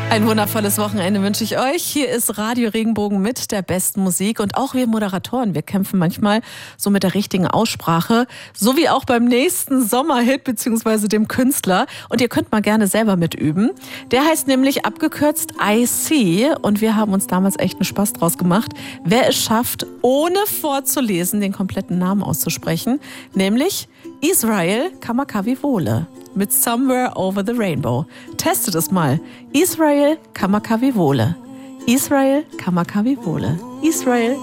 Ein wundervolles Wochenende wünsche ich euch. Hier ist Radio Regenbogen mit der besten Musik. Und auch wir Moderatoren, wir kämpfen manchmal so mit der richtigen Aussprache. So wie auch beim nächsten Sommerhit bzw. dem Künstler. Und ihr könnt mal gerne selber mitüben. Der heißt nämlich abgekürzt I See. Und wir haben uns damals echt einen Spaß draus gemacht, wer es schafft, ohne vorzulesen, den kompletten Namen auszusprechen. Nämlich Israel Kamakawiwo'ole mit Somewhere Over the Rainbow. Testet es mal. Israel Kamakawiwo'ole. Israel Kamakawiwo'ole. Israel